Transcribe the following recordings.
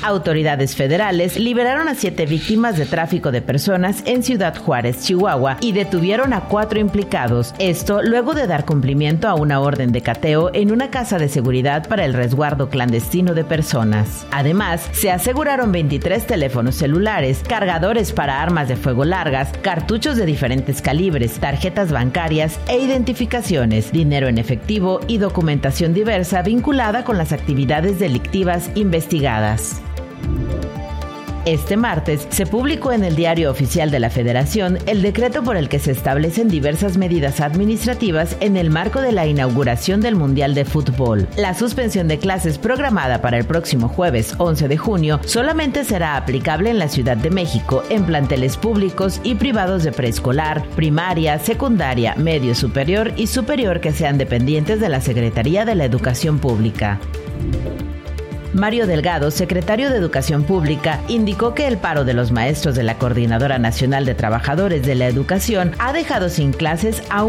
Autoridades federales liberaron a 7 víctimas de tráfico de personas en Ciudad Juárez, Chihuahua, y detuvieron a 4 implicados. Esto luego de dar cumplimiento a una orden de cateo en una casa de seguridad para el resguardo clandestino de personas. Además, se aseguraron 23 teléfonos celulares, cargadores para armas de fuego largas, cartuchos de diferentes calibres, tarjetas bancarias e identificaciones, dinero en efectivo y documentación diversa vinculada con las actividades delictivas investigadas. Este martes se publicó en el Diario Oficial de la Federación el decreto por el que se establecen diversas medidas administrativas en el marco de la inauguración del Mundial de Fútbol. La suspensión de clases programada para el próximo jueves 11 de junio solamente será aplicable en la Ciudad de México en planteles públicos y privados de preescolar, primaria, secundaria, medio superior y superior que sean dependientes de la Secretaría de la Educación Pública. Mario Delgado, secretario de Educación Pública, indicó que el paro de los maestros de la Coordinadora Nacional de Trabajadores de la Educación ha dejado sin clases a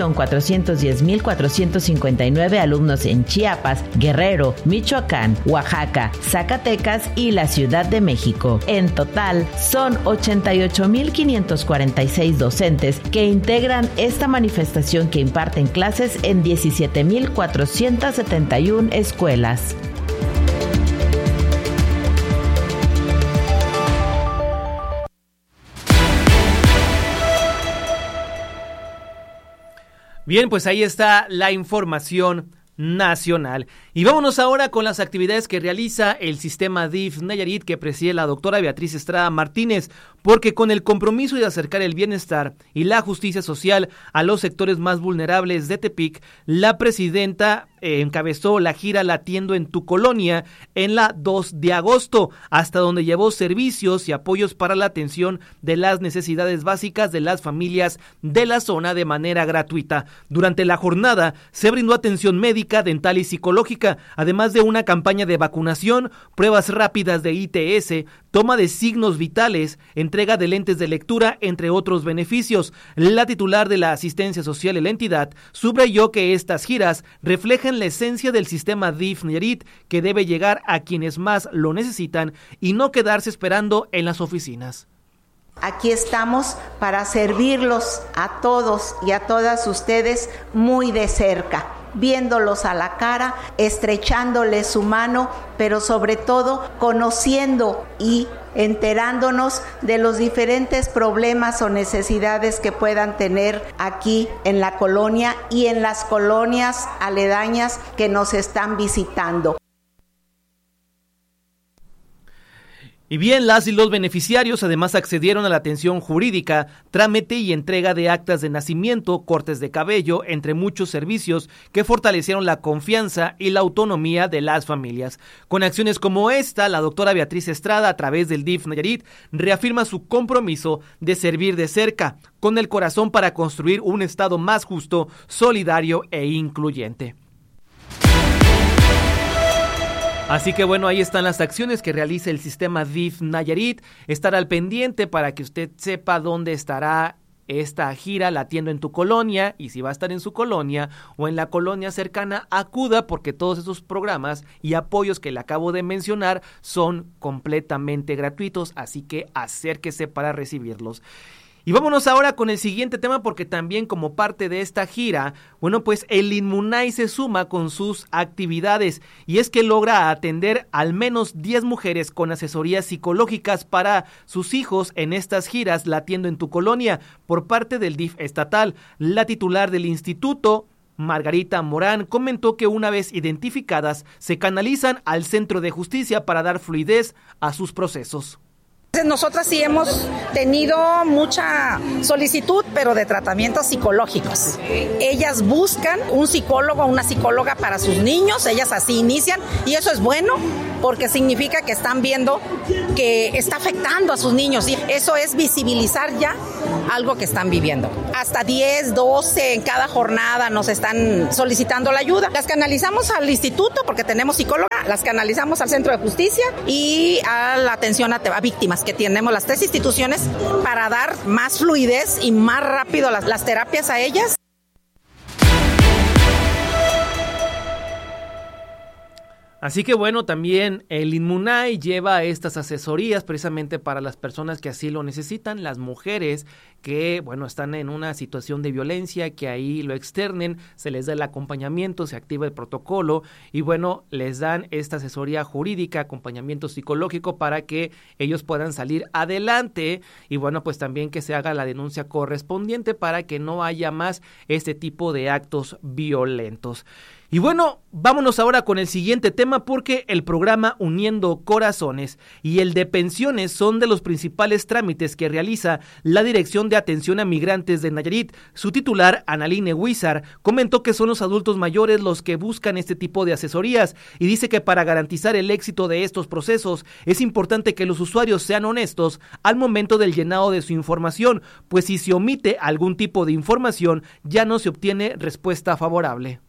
1,410,459 alumnos en Chiapas, Guerrero, Michoacán, Oaxaca, Zacatecas y la Ciudad de México. En total, son 88,546 docentes que integran esta manifestación que imparten clases en 17,471 escuelas. Bien, pues ahí está la información nacional. Y vámonos ahora con las actividades que realiza el sistema DIF Nayarit que preside la doctora Beatriz Estrada Martínez, porque con el compromiso de acercar el bienestar y la justicia social a los sectores más vulnerables de Tepic, la presidenta encabezó la gira Latiendo en tu Colonia en la 2 de agosto, hasta donde llevó servicios y apoyos para la atención de las necesidades básicas de las familias de la zona de manera gratuita. Durante la jornada se brindó atención médica, dental y psicológica, además de una campaña de vacunación, pruebas rápidas de ITS, toma de signos vitales, entrega de lentes de lectura, entre otros beneficios. La titular de la asistencia social en la entidad subrayó que estas giras reflejan la esencia del sistema DIF Nayarit, que debe llegar a quienes más lo necesitan y no quedarse esperando en las oficinas. Aquí estamos para servirlos a todos y a todas ustedes muy de cerca, viéndolos a la cara, estrechándoles su mano, pero sobre todo conociendo y enterándonos de los diferentes problemas o necesidades que puedan tener aquí en la colonia y en las colonias aledañas que nos están visitando. Y bien, las y los beneficiarios además accedieron a la atención jurídica, trámite y entrega de actas de nacimiento, cortes de cabello, entre muchos servicios que fortalecieron la confianza y la autonomía de las familias. Con acciones como esta, la doctora Beatriz Estrada, a través del DIF Nayarit, reafirma su compromiso de servir de cerca, con el corazón para construir un estado más justo, solidario e incluyente. Así que bueno, ahí están las acciones que realiza el sistema DIF Nayarit. Estar al pendiente para que usted sepa dónde estará esta gira Latiendo en tu Colonia, y si va a estar en su colonia o en la colonia cercana, acuda, porque todos esos programas y apoyos que le acabo de mencionar son completamente gratuitos, así que acérquese para recibirlos. Y vámonos ahora con el siguiente tema, porque también como parte de esta gira, bueno, pues el Inmunay se suma con sus actividades, y es que logra atender al menos 10 mujeres con asesorías psicológicas para sus hijos en estas giras Latiendo en tu Colonia por parte del DIF estatal. La titular del instituto, Margarita Morán, comentó que una vez identificadas se canalizan al centro de justicia para dar fluidez a sus procesos. Nosotras sí hemos tenido mucha solicitud, pero de tratamientos psicológicos. Ellas buscan un psicólogo o una psicóloga para sus niños, ellas así inician, y eso es bueno porque significa que están viendo que está afectando a sus niños, y eso es visibilizar ya algo que están viviendo. Hasta 10, 12 en cada jornada nos están solicitando la ayuda. Las canalizamos al instituto porque tenemos psicóloga, las canalizamos al centro de justicia y a la atención a víctimas, que tenemos las 3 instituciones para dar más fluidez y más rápido las terapias a ellas. Así que bueno, también el Inmunay lleva estas asesorías precisamente para las personas que así lo necesitan, las mujeres que, bueno, están en una situación de violencia, que ahí lo externen, se les da el acompañamiento, se activa el protocolo y bueno, les dan esta asesoría jurídica, acompañamiento psicológico para que ellos puedan salir adelante y bueno, pues también que se haga la denuncia correspondiente para que no haya más este tipo de actos violentos. Y bueno, vámonos ahora con el siguiente tema porque el programa Uniendo Corazones y el de pensiones son de los principales trámites que realiza la Dirección de Atención a Migrantes de Nayarit. Su titular, Analine Huizar, comentó que son los adultos mayores los que buscan este tipo de asesorías y dice que para garantizar el éxito de estos procesos es importante que los usuarios sean honestos al momento del llenado de su información, pues si se omite algún tipo de información ya no se obtiene respuesta favorable.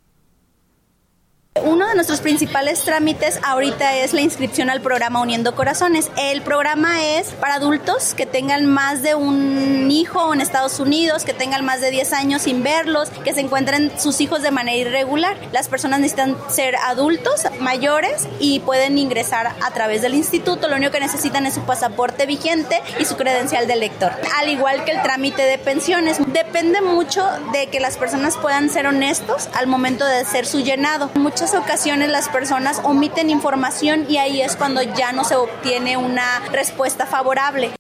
Uno de nuestros principales trámites ahorita es la inscripción al programa Uniendo Corazones. El programa es para adultos que tengan más de un hijo en Estados Unidos, que tengan más de 10 años sin verlos, que se encuentren sus hijos de manera irregular. Las personas necesitan ser adultos mayores y pueden ingresar a través del instituto. Lo único que necesitan es su pasaporte vigente y su credencial de lector. Al igual que el trámite de pensiones, depende mucho de que las personas puedan ser honestos al momento de hacer su llenado. En muchas ocasiones las personas omiten información y ahí es cuando ya no se obtiene una respuesta favorable.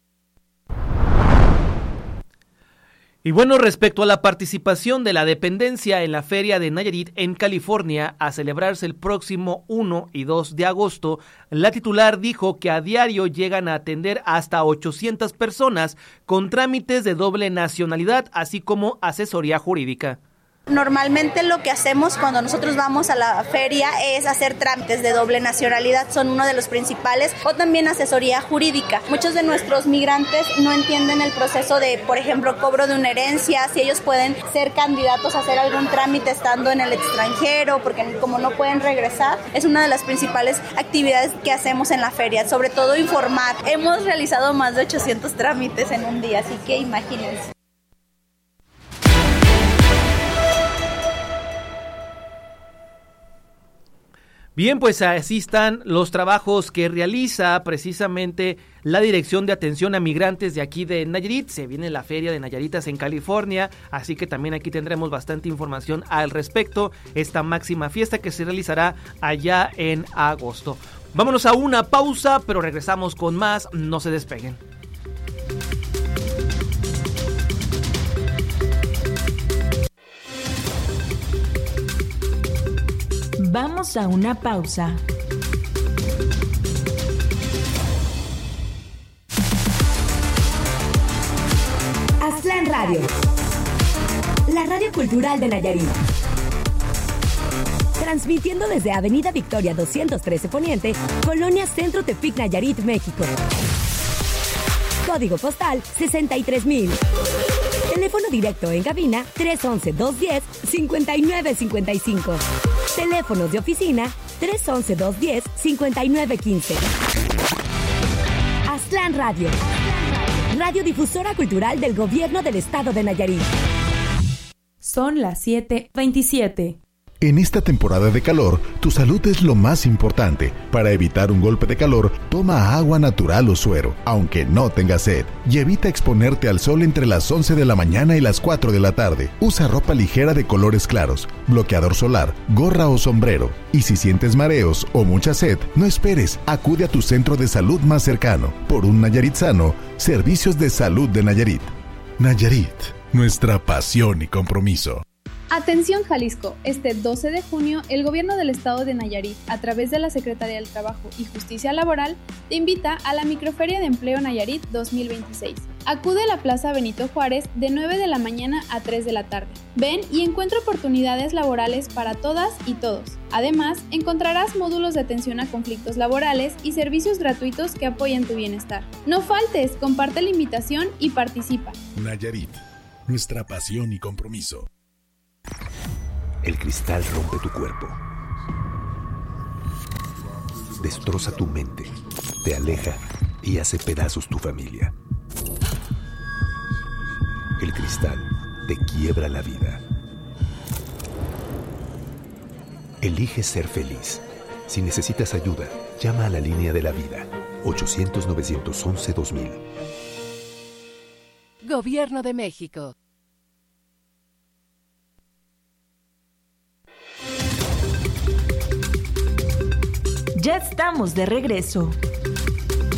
Y bueno, respecto a la participación de la dependencia en la Feria de Nayarit en California a celebrarse el próximo 1 y 2 de agosto, la titular dijo que a diario llegan a atender hasta 800 personas con trámites de doble nacionalidad, así como asesoría jurídica. Normalmente lo que hacemos cuando nosotros vamos a la feria es hacer trámites de doble nacionalidad, son uno de los principales, o también asesoría jurídica. Muchos de nuestros migrantes no entienden el proceso de, por ejemplo, cobro de una herencia, si ellos pueden ser candidatos a hacer algún trámite estando en el extranjero, porque como no pueden regresar, es una de las principales actividades que hacemos en la feria, sobre todo informar. Hemos realizado más de 800 trámites en un día, así que imagínense. Bien, pues así están los trabajos que realiza precisamente la Dirección de Atención a Migrantes de aquí de Nayarit. Se viene la Feria de Nayaritas en California, así que también aquí tendremos bastante información al respecto. Esta máxima fiesta que se realizará allá en agosto. Vámonos a una pausa, pero regresamos con más. No se despeguen. Vamos a una pausa. Aztlán Radio, la radio cultural de Nayarit. Transmitiendo desde Avenida Victoria 213 Poniente, Colonia Centro Tepic, Nayarit, México. Código postal 63,000. Teléfono directo en cabina 311-210-5955. Teléfonos de oficina 311-210-5915. Aztlán Radio, radiodifusora cultural del Gobierno del Estado de Nayarit. Son las 7:27. En esta temporada de calor, tu salud es lo más importante. Para evitar un golpe de calor, toma agua natural o suero, aunque no tengas sed. Y evita exponerte al sol entre las 11 de la mañana y las 4 de la tarde. Usa ropa ligera de colores claros, bloqueador solar, gorra o sombrero. Y si sientes mareos o mucha sed, no esperes. Acude a tu centro de salud más cercano. Por un Nayarit sano, Servicios de Salud de Nayarit. Nayarit, nuestra pasión y compromiso. Atención Jalisco, este 12 de junio el Gobierno del Estado de Nayarit, a través de la Secretaría del Trabajo y Justicia Laboral, te invita a la Microferia de Empleo Nayarit 2026. Acude a la Plaza Benito Juárez de 9 de la mañana a 3 de la tarde. Ven y encuentra oportunidades laborales para todas y todos. Además, encontrarás módulos de atención a conflictos laborales y servicios gratuitos que apoyan tu bienestar. No faltes, comparte la invitación y participa. Nayarit, nuestra pasión y compromiso. El cristal rompe tu cuerpo, destroza tu mente, te aleja y hace pedazos tu familia. El cristal te quiebra la vida. Elige ser feliz. Si necesitas ayuda, llama a la línea de la vida, 800-911-2000. Gobierno de México. Ya estamos de regreso.